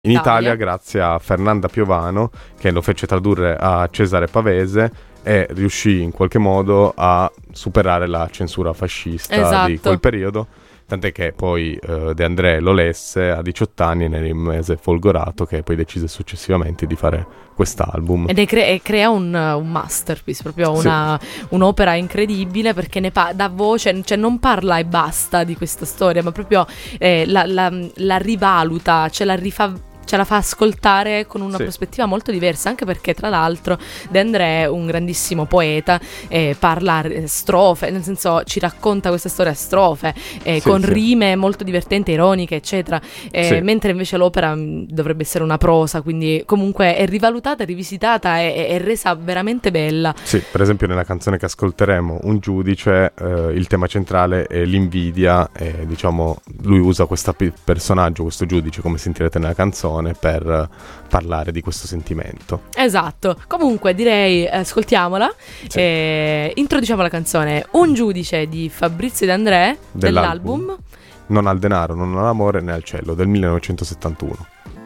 In Italia grazie a Fernanda Piovano, che lo fece tradurre a Cesare Pavese e riuscì in qualche modo a superare la censura fascista di quel periodo. Tant'è che poi De André lo lesse a 18 anni e ne rimase folgorato, che poi decise successivamente di fare quest'album. E crea un masterpiece, proprio un'opera incredibile, perché dà voce, cioè non parla e basta di questa storia, ma proprio la rivaluta, ce la fa ascoltare con una prospettiva molto diversa, anche perché tra l'altro De André è un grandissimo poeta, parla strofe, nel senso ci racconta questa storia a strofe, con rime molto divertenti, ironiche, eccetera, mentre invece l'opera dovrebbe essere una prosa, quindi comunque è rivalutata, rivisitata e resa veramente bella. Sì, per esempio nella canzone che ascolteremo, Un giudice, il tema centrale è l'invidia, e diciamo lui usa questo personaggio, questo giudice, come sentirete nella canzone, per parlare di questo sentimento. Esatto. Comunque direi ascoltiamola, introduciamo la canzone Un giudice di Fabrizio De André dell'album Non al denaro, non all'amore né al cielo, del 1971.